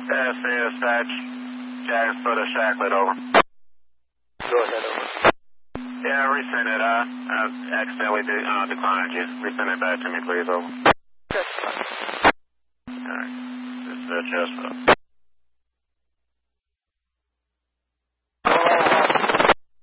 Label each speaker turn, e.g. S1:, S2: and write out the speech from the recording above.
S1: Dispatch. Jack's put a Shacklet over.
S2: Go ahead, over.
S1: Yeah, resend it. I accidentally declined you. Resend it back to me, please, over.
S2: That's fine.
S1: All right. This is just